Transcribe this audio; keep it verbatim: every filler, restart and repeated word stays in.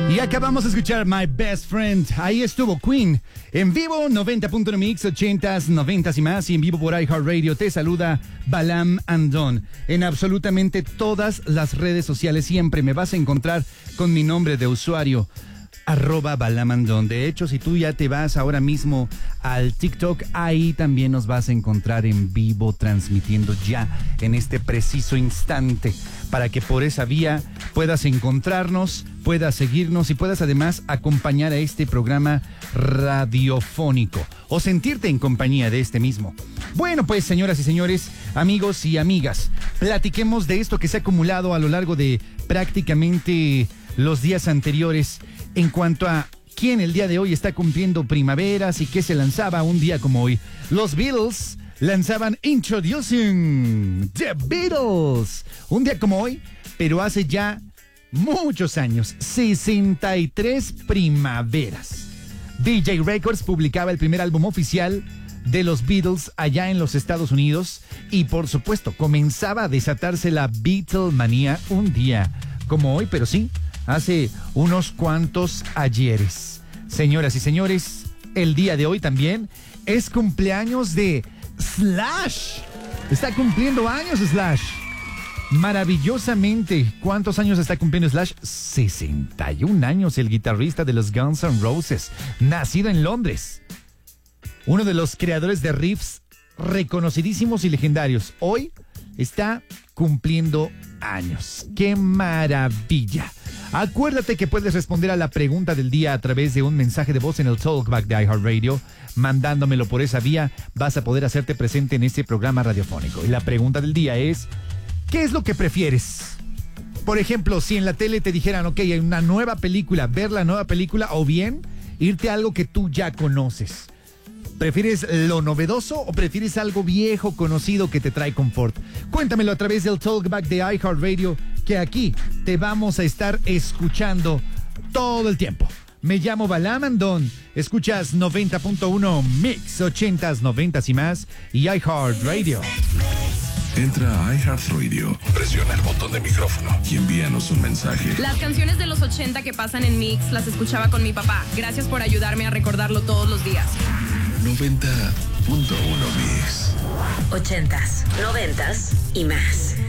Y acabamos de escuchar My Best Friend. Ahí estuvo Queen. En vivo, noventa punto uno Mix, ochentas, noventas y más. Y en vivo por iHeartRadio te saluda Balam Andón. En absolutamente todas las redes sociales siempre me vas a encontrar con mi nombre de usuario, arroba Balamandón. De hecho, si tú ya te vas ahora mismo al TikTok, ahí también nos vas a encontrar en vivo, transmitiendo ya en este preciso instante, para que por esa vía puedas encontrarnos, puedas seguirnos y puedas además acompañar a este programa radiofónico o sentirte en compañía de este mismo. Bueno, pues, señoras y señores, amigos y amigas, platiquemos de esto que se ha acumulado a lo largo de prácticamente los días anteriores en cuanto a quién el día de hoy está cumpliendo primaveras y qué se lanzaba un día como hoy. Los Beatles lanzaban Introducing the Beatles un día como hoy, pero hace ya muchos años, sesenta y tres primaveras. D J Records publicaba el primer álbum oficial de los Beatles allá en los Estados Unidos y, por supuesto, comenzaba a desatarse la Beatlemanía un día como hoy, pero sí, hace unos cuantos ayeres. Señoras y señores, el día de hoy también es cumpleaños de Slash. Está cumpliendo años Slash. Maravillosamente. ¿Cuántos años está cumpliendo Slash? sesenta y un años, el guitarrista de los Guns N' Roses, nacido en Londres. Uno de los creadores de riffs reconocidísimos y legendarios. Hoy está cumpliendo años. ¡Qué maravilla! Acuérdate que puedes responder a la pregunta del día a través de un mensaje de voz en el Talkback de iHeartRadio. Mandándomelo por esa vía, vas a poder hacerte presente en este programa radiofónico. Y la pregunta del día es, ¿qué es lo que prefieres? Por ejemplo, si en la tele te dijeran, ok, hay una nueva película, ver la nueva película, o bien irte a algo que tú ya conoces. ¿Prefieres lo novedoso o prefieres algo viejo, conocido, que te trae confort? Cuéntamelo a través del Talkback de iHeartRadio, que aquí te vamos a estar escuchando todo el tiempo. Me llamo Balam Andón. Escuchas noventa punto uno Mix, ochentas, noventas y más, y iHeartRadio. Entra a iHeartRadio, presiona el botón de micrófono y envíanos un mensaje. Las canciones de los ochenta que pasan en Mix las escuchaba con mi papá. Gracias por ayudarme a recordarlo todos los días. noventa punto uno Mix. Ochentas, noventas y más.